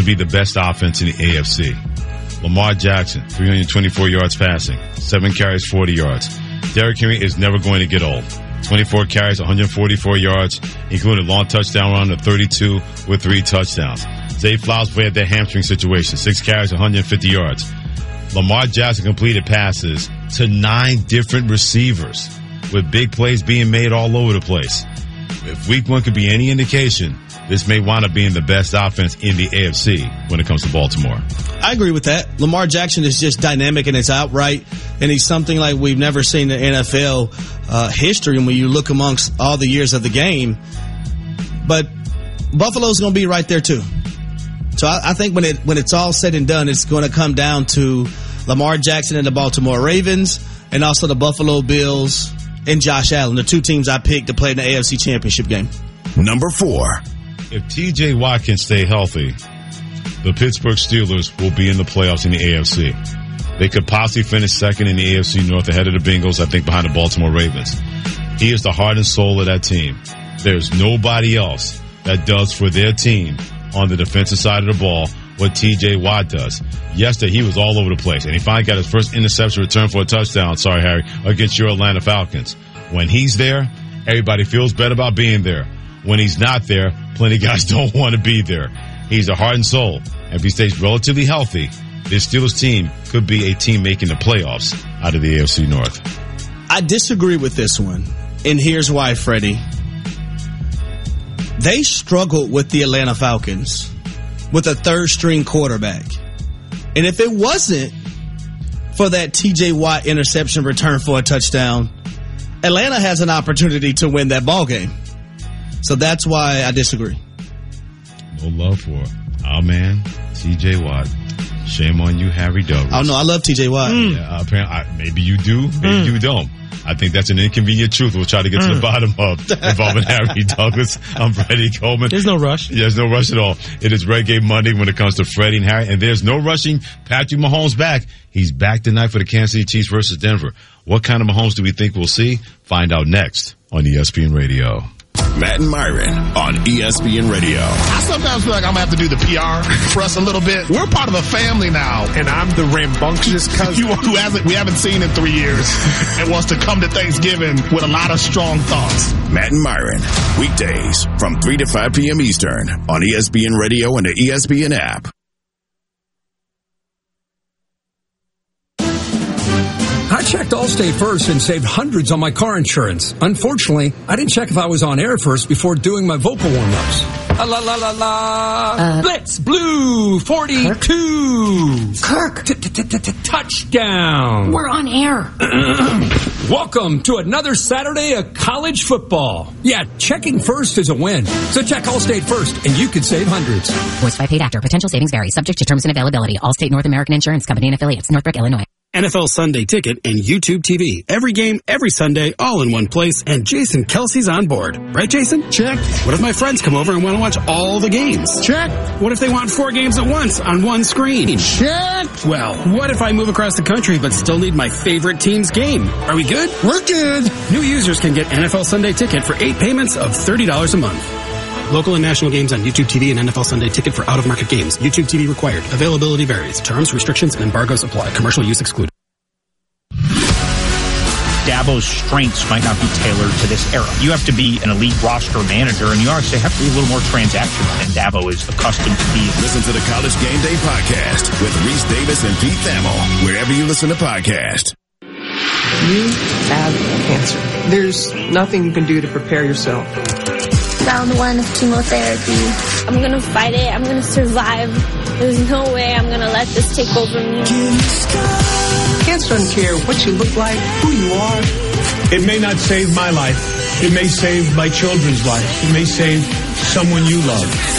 be the best offense in the AFC. Lamar Jackson, 324 yards passing, 7 carries, 40 yards. Derrick Henry is never going to get old. 24 carries, 144 yards, including a long touchdown run of 32 with 3 touchdowns. Zay Flowers played their hamstring situation, 6 carries, 150 yards. Lamar Jackson completed passes to 9 different receivers with big plays being made all over the place. If week 1 could be any indication, this may wind up being the best offense in the AFC when it comes to Baltimore. I agree with that. Lamar Jackson is just dynamic and it's outright, and he's something like we've never seen in NFL history when you look amongst all the years of the game. But Buffalo's going to be right there too. So I think when it's all said and done, it's going to come down to Lamar Jackson and the Baltimore Ravens, and also the Buffalo Bills and Josh Allen, the 2 teams I picked to play in the AFC Championship game. Number 4. If TJ Watt can stay healthy, the Pittsburgh Steelers will be in the playoffs in the AFC. They could possibly finish second in the AFC North ahead of the Bengals, I think, behind the Baltimore Ravens. He is the heart and soul of that team. There's nobody else that does for their team on the defensive side of the ball what TJ Watt does. Yesterday, he was all over the place, and he finally got his first interception return for a touchdown, sorry, Harry, against your Atlanta Falcons. When he's there, everybody feels better about being there. When he's not there, plenty of guys don't want to be there. He's the heart and soul. And if he stays relatively healthy, this Steelers team could be a team making the playoffs out of the AFC North. I disagree with this one, and here's why, Freddie. They struggled with the Atlanta Falcons with a third-string quarterback. And if it wasn't for that TJ Watt interception return for a touchdown, Atlanta has an opportunity to win that ball game. So that's why I disagree. No love for our man, TJ Watt. Shame on you, Harry Douglas. Oh, no, I love TJ Watt. Yeah, apparently, maybe you do, maybe you don't. I think that's an inconvenient truth we'll try to get to the bottom of involving Harry Douglas. I'm Freddie Coleman. There's no rush. There's no rush at all. It is Reggae Monday when it comes to Freddie and Harry, and there's no rushing Patrick Mahomes back. He's back tonight for the Kansas City Chiefs versus Denver. What kind of Mahomes do we think we'll see? Find out next on ESPN Radio. Matt and Myron on ESPN Radio. I sometimes feel like I'm going to have to do the PR for us a little bit. We're part of a family now. And I'm the rambunctious cousin who we haven't seen in 3 years and wants to come to Thanksgiving with a lot of strong thoughts. Matt and Myron, weekdays from 3 to 5 p.m. Eastern on ESPN Radio and the ESPN app. I checked Allstate first and saved hundreds on my car insurance. Unfortunately, I didn't check if I was on air first before doing my vocal warm-ups. La la la la la. Blitz Blue 42. Kirk. Touchdown. We're on air. Welcome to another Saturday of college football. Yeah, checking first is a win. So check Allstate first and you could save hundreds. Voiced by paid actor. Potential savings vary. Subject to terms and availability. Allstate North American Insurance Company and affiliates. Northbrook, Illinois. NFL Sunday Ticket and YouTube TV. Every game, every Sunday, all in one place, and Jason Kelsey's on board. Right, Jason? Check. What if my friends come over and want to watch all the games? Check. What if they want 4 games at once on one screen? Check. Well, what if I move across the country but still need my favorite team's game? Are we good? We're good. New users can get NFL Sunday Ticket for 8 payments of $30 a month. Local and national games on YouTube TV and NFL Sunday Ticket for out-of-market games. YouTube TV required. Availability varies. Terms, restrictions, and embargoes apply. Commercial use excluded. Dabo's strengths might not be tailored to this era. You have to be an elite roster manager, and you actually have to be a little more transactional than Dabo is accustomed to being. Listen to the College Game Day Podcast with Reese Davis and Pete Thamel, wherever you listen to podcasts. You have cancer. There's nothing you can do to prepare yourself. Round 1 of chemotherapy. I'm going to fight it. I'm going to survive. There's no way I'm going to let this take over me. Cancer doesn't care what you look like, who you are. It may not save my life. It may save my children's life. It may save someone you love.